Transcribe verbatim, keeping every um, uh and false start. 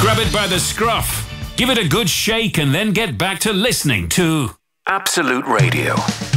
Grab it by the scruff, give it a good shake, and then get back to listening to Absolute Radio.